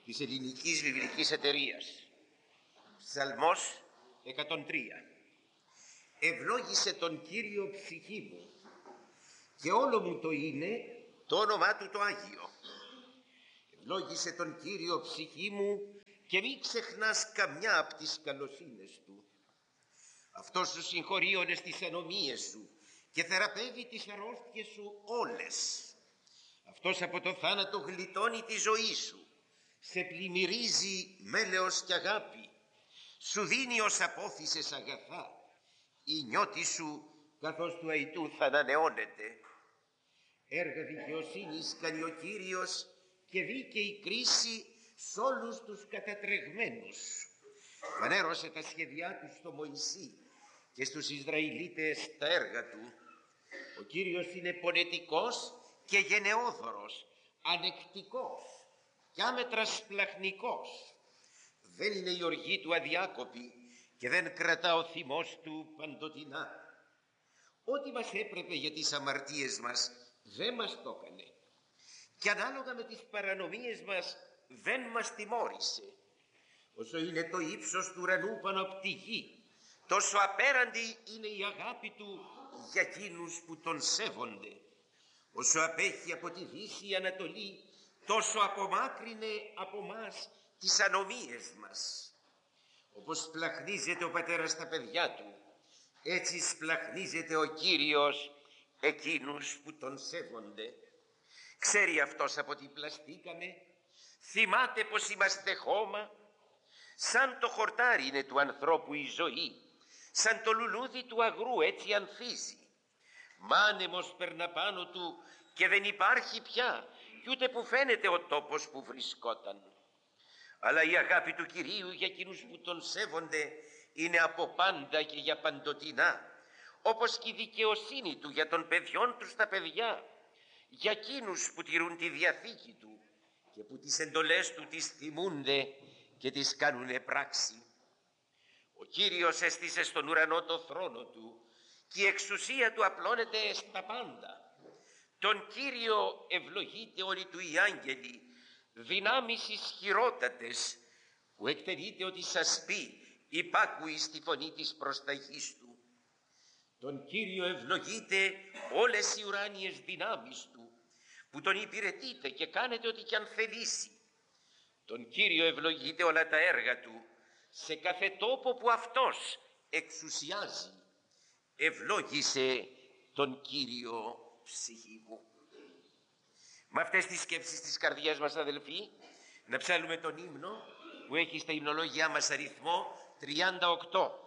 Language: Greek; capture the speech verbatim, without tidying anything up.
της Ελληνικής Βιβλικής Εταιρείας. Ψαλμός εκατόν τρία. Ευλόγησε τον Κύριο ψυχή μου και όλο μου το είναι το όνομά του το Άγιο. Ευλόγησε τον Κύριο ψυχή μου και μην ξεχνάς καμιά από τις καλοσύνες του. Αυτός σου συγχωρεί όλες τις ανομίες σου και θεραπεύει τις αρρώστιες σου όλες. Αυτός από το θάνατο γλιτώνει τη ζωή σου, σε πλημμυρίζει μέλεος και αγάπη, σου δίνει ως απόθυσες αγαθά, η νιώτη σου καθώς του αητού θα ανανεώνεται. Έργα δικαιοσύνης κάνει ο Κύριος και δίκαιη κρίση σ' όλους τους κατατρεγμένους. Φανέρωσε τα σχέδιά του στο Μωυσή και στους Ισραηλίτες τα έργα του. Ο Κύριος είναι πονετικός και γενναιόδωρος, ανεκτικός και άμετρα σπλαχνικός. Δεν είναι η οργή του αδιάκοπη και δεν κρατά ο θυμός του παντοτινά. Ό,τι μας έπρεπε για τις αμαρτίες μας δεν μας το έκανε και ανάλογα με τις παρανομίες μας δεν μας τιμώρησε. Όσο είναι το ύψος του ουρανού πάνω από τη γη, τόσο απέραντη είναι η αγάπη του για εκείνους που τον σέβονται. Όσο απέχει από τη δύση η Ανατολή, τόσο απομάκρυνε από μας τις ανομίες μας. Όπως σπλαχνίζεται ο πατέρας στα παιδιά του, έτσι σπλαχνίζεται ο Κύριος εκείνους που τον σέβονται. Ξέρει αυτός από τι πλαστήκαμε, θυμάται πως είμαστε χώμα. Σαν το χορτάρι είναι του ανθρώπου η ζωή, σαν το λουλούδι του αγρού έτσι ανθίζει. Μάνεμος περνά πάνω του και δεν υπάρχει πια κι ούτε που φαίνεται ο τόπος που βρισκόταν. Αλλά η αγάπη του Κυρίου για εκείνους που τον σέβονται είναι από πάντα και για παντοτινά, όπως και η δικαιοσύνη του για των παιδιών τους τα παιδιά, για εκείνους που τηρούν τη διαθήκη του και που τις εντολές του τις θυμούνται και τις κάνουνε πράξη. Ο Κύριος έστησε στον ουρανό το θρόνο του και η εξουσία του απλώνεται στα πάντα. Τον Κύριο ευλογείται όλοι του οι άγγελοι, δυνάμεις ισχυρότατες, που εκτελείται ότι σας πει υπάκουει στη φωνή της προσταγής του. Τον Κύριο ευλογείται όλες οι ουράνιες δυνάμεις του, που τον υπηρετείτε και κάνετε ό,τι κι αν θελήσει. Τον Κύριο ευλογείται όλα τα έργα του, σε κάθε τόπο που αυτός εξουσιάζει. Ευλόγησε τον Κύριο ψυχή μου. Με αυτές τις σκέψεις της καρδιάς μας, αδελφοί, να ψάλουμε τον ύμνο που έχει στα υμνολόγια μας αριθμό τριάντα οκτώ.